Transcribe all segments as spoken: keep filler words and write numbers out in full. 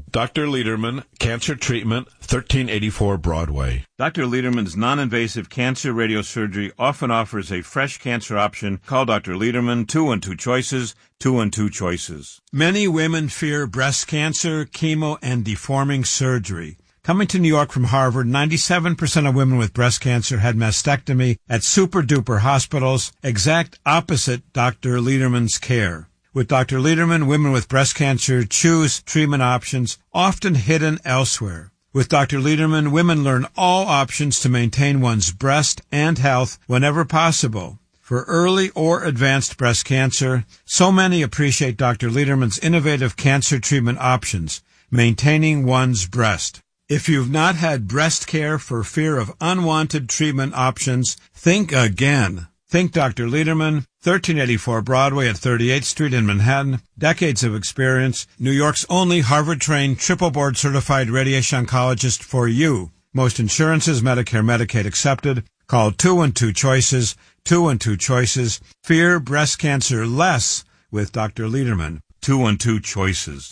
Doctor Lederman, Cancer Treatment, thirteen eighty-four Broadway. Doctor Lederman's non-invasive cancer radiosurgery often offers a fresh cancer option. Call Doctor Lederman, two one two choices, two one two choices. Many women fear breast cancer, chemo, and deforming surgery. Coming to New York from Harvard, ninety-seven percent of women with breast cancer had mastectomy at super-duper hospitals, exact opposite Doctor Lederman's care. With Doctor Lederman, women with breast cancer choose treatment options often hidden elsewhere. With Doctor Lederman, women learn all options to maintain one's breast and health whenever possible. For early or advanced breast cancer, so many appreciate Doctor Lederman's innovative cancer treatment options, maintaining one's breast. If you've not had breast care for fear of unwanted treatment options, think again. Think Doctor Lederman, thirteen eighty-four Broadway at thirty-eighth Street in Manhattan. Decades of experience. New York's only Harvard-trained, triple-board certified radiation oncologist for you. Most insurances, Medicare, Medicaid accepted. Call two one two choices, two one two choices. Fear breast cancer less with Doctor Lederman. two one two choices.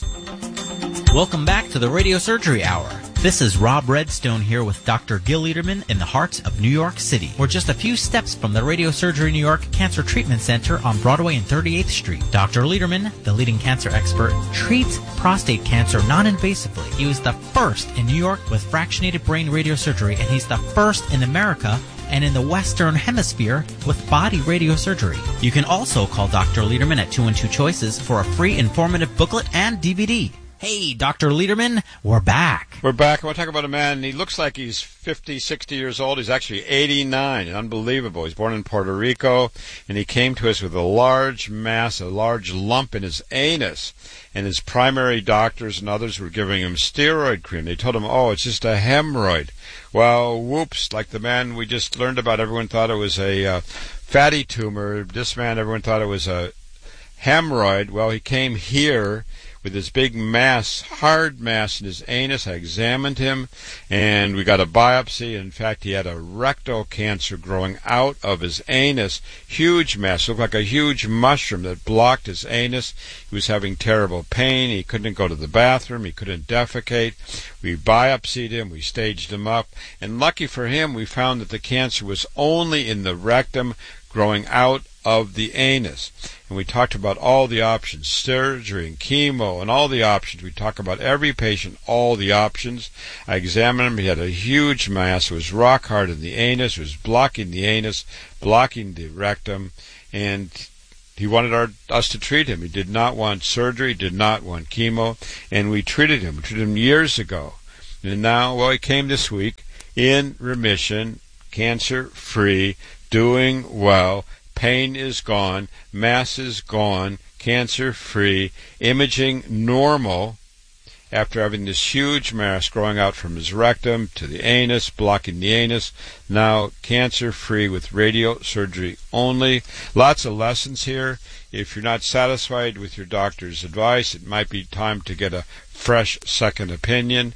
Welcome back to the Radio Surgery Hour. This is Rob Redstone here with Doctor Gil Lederman in the heart of New York City. We're just a few steps from the Radio Surgery New York Cancer Treatment Center on Broadway and thirty-eighth Street. Doctor Lederman, the leading cancer expert, treats prostate cancer non-invasively. He was the first in New York with fractionated brain radiosurgery, and he's the first in America and in the Western Hemisphere with body radiosurgery. You can also call Doctor Lederman at two one two choices for a free informative booklet and D V D. Hey, Doctor Lederman, we're back. We're back. I want to talk about a man. He looks like he's fifty, sixty years old. He's actually eighty-nine. Unbelievable. He's born in Puerto Rico, and he came to us with a large mass, a large lump in his anus. And his primary doctors and others were giving him steroid cream. They told him, oh, it's just a hemorrhoid. Well, whoops, like the man we just learned about, everyone thought it was a uh, fatty tumor. This man, everyone thought it was a hemorrhoid. Well, he came here with this big mass, hard mass in his anus. I examined him, and we got a biopsy. In fact, he had a rectal cancer growing out of his anus. Huge mass, looked like a huge mushroom that blocked his anus. He was having terrible pain. He couldn't go to the bathroom. He couldn't defecate. We biopsied him. We staged him up. And lucky for him, we found that the cancer was only in the rectum, growing out of the anus. And we talked about all the options, surgery and chemo and all the options. We talk about every patient, all the options. I examined him. He had a huge mass. It was rock hard in the anus. It was blocking the anus, blocking the rectum. And he wanted our, us to treat him. He did not want surgery, did not want chemo. And we treated him. We treated him years ago. And now, well, he came this week in remission, cancer-free, doing well. Pain is gone, mass is gone, cancer-free, imaging normal after having this huge mass growing out from his rectum to the anus, blocking the anus, now cancer-free with radiosurgery only. Lots of lessons here. If you're not satisfied with your doctor's advice, it might be time to get a fresh second opinion.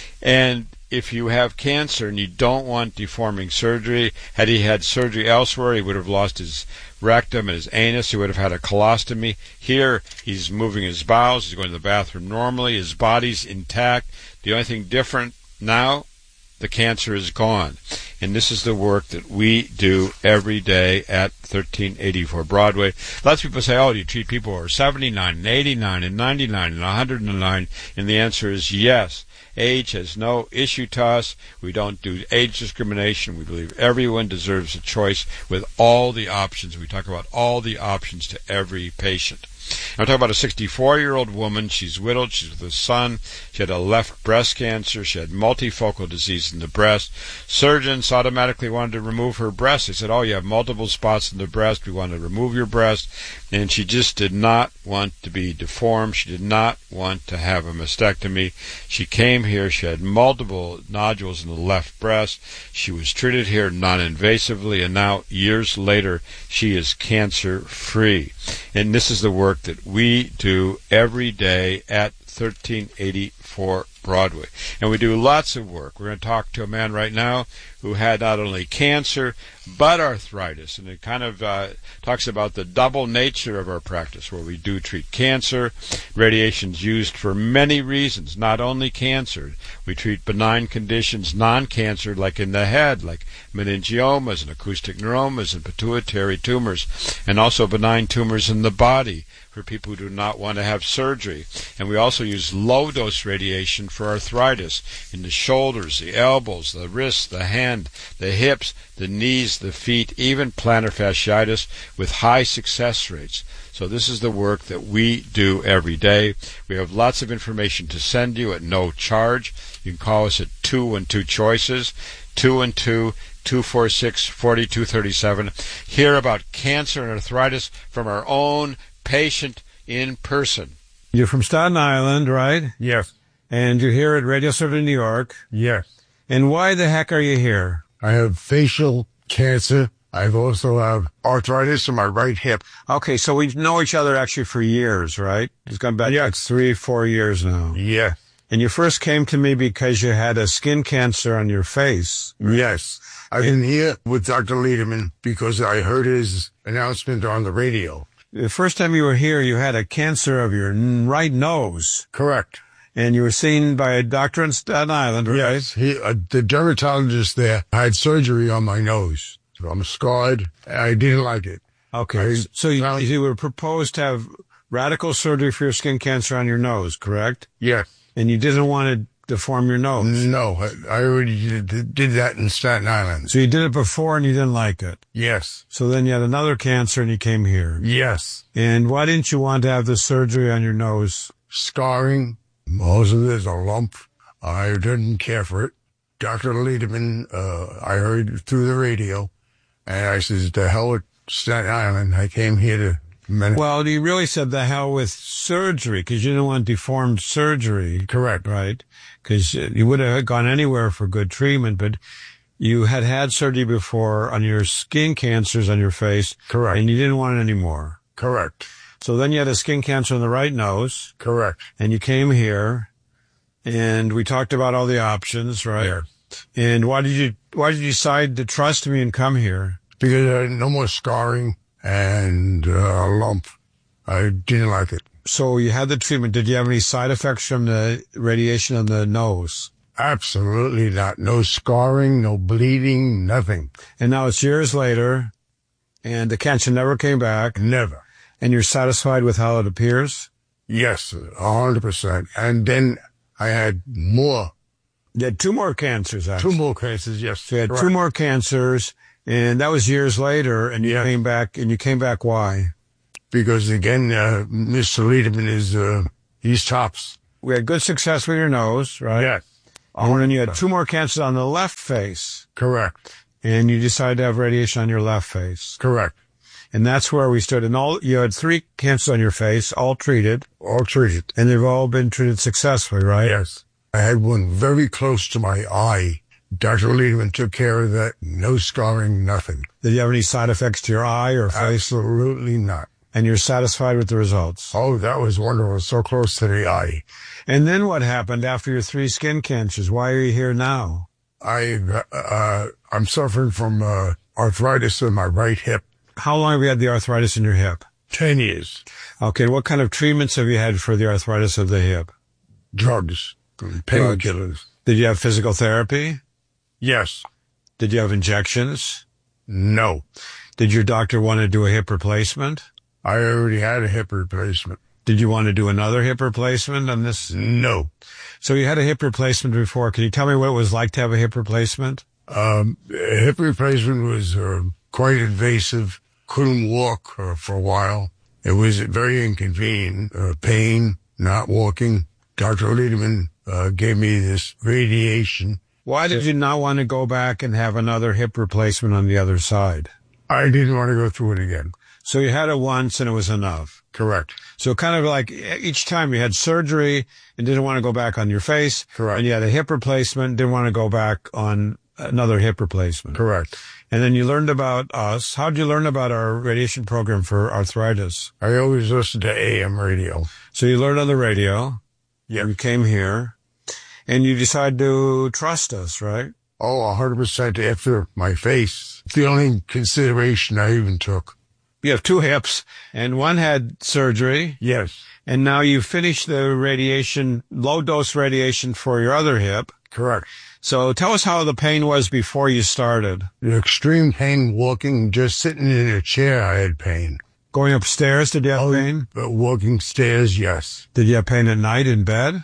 And if you have cancer and you don't want deforming surgery, had he had surgery elsewhere, he would have lost his rectum and his anus. He would have had a colostomy. Here, he's moving his bowels. He's going to the bathroom normally. His body's intact. The only thing different now, the cancer is gone. And this is the work that we do every day at thirteen eighty-four Broadway. Lots of people say, oh, do you treat people who are seventy-nine and eighty-nine and ninety-nine and one hundred nine? And the answer is yes. Age has no issue to us. We don't do age discrimination. We believe everyone deserves a choice with all the options. We talk about all the options to every patient. I'm talking about a sixty-four-year-old woman. She's widowed. She's with a son. She had a left breast cancer. She had multifocal disease in the breast. Surgeons automatically wanted to remove her breast. They said, oh, you have multiple spots in the breast. We want to remove your breast. And she just did not want to be deformed. She did not want to have a mastectomy. She came here. She had multiple nodules in the left breast. She was treated here non-invasively, and now, years later, she is cancer-free. And this is the work that we do every day at thirteen eighty-four Broadway. And we do lots of work. We're going to talk to a man right now who had not only cancer but arthritis. And it kind of uh, talks about the double nature of our practice, where we do treat cancer. Radiation's used for many reasons, not only cancer. We treat benign conditions, non-cancer, like in the head, like meningiomas and acoustic neuromas and pituitary tumors, and also benign tumors in the body for people who do not want to have surgery. And we also use low-dose radiation for arthritis in the shoulders, the elbows, the wrists, the hand, the hips, the knees, the feet, even plantar fasciitis with high success rates. So this is the work that we do every day. We have lots of information to send you at no charge. You can call us at two one two choices, two one two, two four six, four two three seven. Hear about cancer and arthritis from our own patient in person. You're from Staten Island, right? Yes. And you're here at Radio Surgery New York. Yes. And why the heck are you here? I have facial cancer. I also have arthritis in my right hip. Okay, so we know each other actually for years, right? It's gone back like three, four years now. Yeah. And you first came to me because you had a skin cancer on your face. Yes. I've been here with Doctor Lederman because I heard his announcement on the radio. The first time you were here, you had a cancer of your n- right nose. Correct. And you were seen by a doctor in Staten Island, right? Yes. He, uh, the dermatologist there had surgery on my nose. So I'm scarred. I didn't like it. Okay. I, so you, I, you were proposed to have radical surgery for your skin cancer on your nose, correct? Yes. And you didn't want to deform your nose? No. I, I already did, did that in Staten Island. So you did it before and you didn't like it? Yes. So then you had another cancer and you came here? Yes. And why didn't you want to have the surgery on your nose? Scarring. Most of it is a lump. I didn't care for it. Doctor Lederman, uh, I heard through the radio, and I says, the hell with Staten Island. I came here to... Minute. Well, you really said the hell with surgery, because you didn't want deformed surgery. Correct. Right? Because you would have gone anywhere for good treatment, but you had had surgery before on your skin cancers on your face. Correct. And you didn't want it anymore. Correct. So then you had a skin cancer on the right nose. Correct. And you came here, and we talked about all the options, right? Yeah. And why did you, why did you decide to trust me and come here? Because I had no more scarring and uh, a lump. I didn't like it. So you had the treatment. Did you have any side effects from the radiation on the nose? Absolutely not. No scarring, no bleeding, nothing. And now it's years later, and the cancer never came back. Never. And you're satisfied with how it appears? Yes, a hundred percent. And then I had more. You had two more cancers, actually. Two more cancers, yes. So you had Correct. two more cancers, and that was years later, and you Yes. came back, and you came back why? Because again, uh, Mister Lederman is, uh, he's tops. We had good success with your nose, right? Yes. And then you had two more cancers on the left face, Correct. and you decided to have radiation on your left face. Correct. And that's where we stood. And all, you had three cancers on your face, all treated, All treated. and they've all been treated successfully, right? Yes. I had one very close to my eye. Doctor Lederman took care of that. No scarring, nothing. Did you have any side effects to your eye or face? Absolutely not. And you're satisfied with the results? Oh, that was wonderful. So close to the eye. And then what happened after your three skin cancers? Why are you here now? I, uh, I'm suffering from, uh, arthritis in my right hip. How long have you had the arthritis in your hip? Ten years. Okay, what kind of treatments have you had for the arthritis of the hip? Drugs. Painkillers. Did you have physical therapy? Yes. Did you have injections? No. Did your doctor want to do a hip replacement? I already had a hip replacement. Did you want to do another hip replacement on this? No. So you had a hip replacement before. Can you tell me what it was like to have a hip replacement? Um, a hip replacement was uh, quite invasive. Couldn't walk uh, for a while. It was very inconvenient. Uh, pain, not walking. Doctor Lederman uh, gave me this radiation. Why did you not want to go back and have another hip replacement on the other side? I didn't want to go through it again. So you had it once and it was enough. Correct. So kind of like each time you had surgery and didn't want to go back on your face. Correct. And you had a hip replacement, didn't want to go back on another hip replacement. Correct. And then you learned about us. How did you learn about our radiation program for arthritis? I always listened to A M radio. So you learned on the radio. Yeah. You came here and you decided to trust us, right? Oh, one hundred percent after my face. It's the only consideration I even took. You have two hips, and one had surgery. Yes. And now you finished the radiation, low-dose radiation for your other hip. Correct. So tell us how the pain was before you started. The extreme pain walking, just sitting in a chair, I had pain. Going upstairs, did you have Oh, pain? But walking stairs, yes. Did you have pain at night in bed?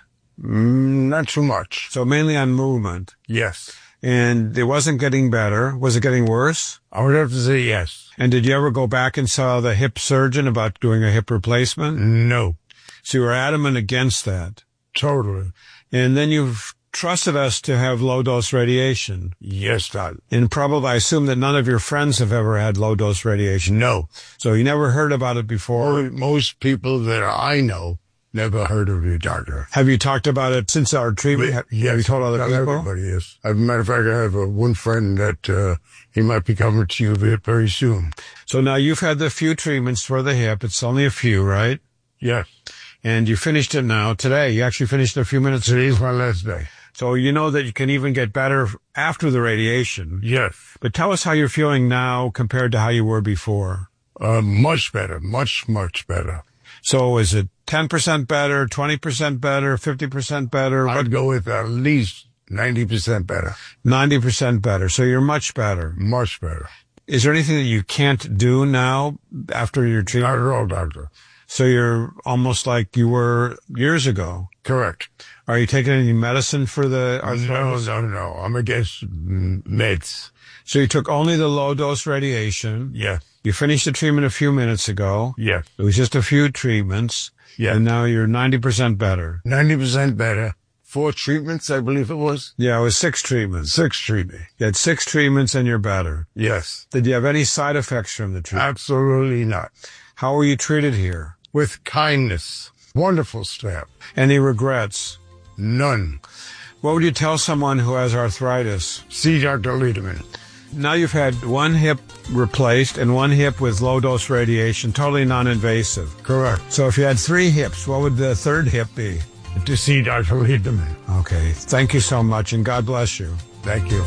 Mm, not so much. So mainly on movement. Yes. And it wasn't getting better. Was it getting worse? I would have to say yes. And did you ever go back and saw the hip surgeon about doing a hip replacement? No. So you were adamant against that. Totally. And then you've trusted us to have low-dose radiation. Yes, Doc. And probably, I assume that none of your friends have ever had low-dose radiation. No. So you never heard about it before? Or most people that I know never heard of you, doctor. Have you talked about it since our treatment? Have, Yes. have you told other Not people? everybody is. As a matter of fact, I have a, one friend that uh, he might be coming to you very soon. So now you've had the few treatments for the hip. It's only a few, right? Yes. And you finished it now today. You actually finished it a few minutes ago. Today's my last day. So you know that you can even get better after the radiation. Yes. But tell us how you're feeling now compared to how you were before. Uh, much better. Much, much better. So is it ten percent better, twenty percent better, fifty percent better? I'd go with at least ninety percent better. ninety percent better. So you're much better. Much better. Is there anything that you can't do now after your Not treatment? at all, doctor. So you're almost like you were years ago. Correct. Are you taking any medicine for the No, arthritis? no, no. I'm against mm, meds. So you took only the low-dose radiation. Yes. You finished the treatment a few minutes ago. Yes. It was just a few treatments. Yeah. And now you're ninety percent better. ninety percent better. Four treatments, I believe it was. Yeah, it was six treatments. Six treatment. You had six treatments and you're better. Yes. Did you have any side effects from the treatment? Absolutely not. How were you treated here? With kindness. Wonderful staff. Any regrets? None. What would you tell someone who has arthritis? See Doctor Lederman. Now you've had one hip replaced and one hip with low-dose radiation, totally non-invasive. Correct. So if you had three hips, what would the third hip be? To see Doctor Lederman. Okay. Thank you so much, and God bless you. Thank you.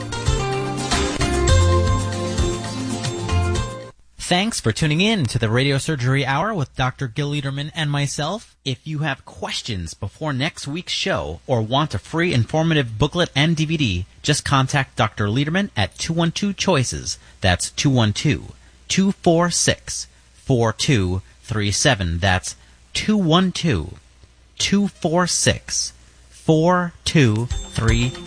Thanks for tuning in to the Radio Surgery Hour with Doctor Gil Lederman and myself. If you have questions before next week's show or want a free informative booklet and D V D, just contact Doctor Lederman at two one two choices. That's two one two, two four six, four two three seven. That's two one two, two four six, four two three